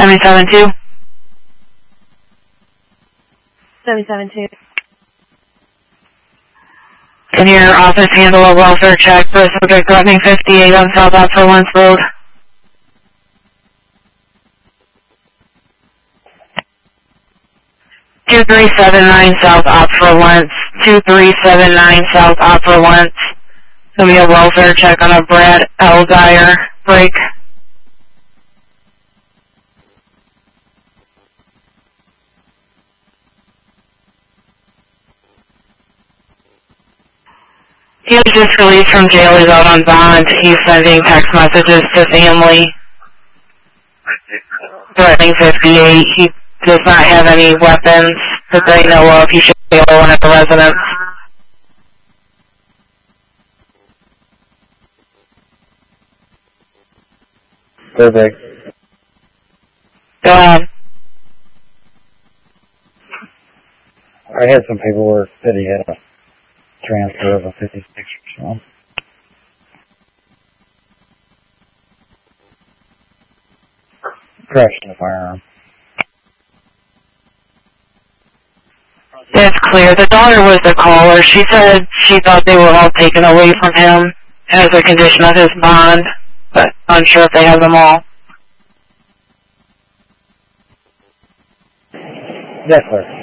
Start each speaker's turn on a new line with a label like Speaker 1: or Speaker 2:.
Speaker 1: 772.
Speaker 2: 772.
Speaker 1: Can your office handle a welfare check for a subject threatening 58 on South Oxford Lens Road? (2379) South Oxford Lens. 2379 South Oxford Lens. There'll be a welfare check on a Brad L. Dyer break. He was just released from jail. He's out on bond. He's sending text messages to family threatening 58. He does not have any weapons that they know of. He should be alone at the residence.
Speaker 3: Perfect.
Speaker 1: Go ahead.
Speaker 3: I had some paperwork that he had a transfer of a 56 or so. Crashed in a firearm.
Speaker 1: That's clear. The daughter was the caller. She said she thought they were all taken away from him as a condition of his bond, but unsure if they have them all.
Speaker 3: That's clear.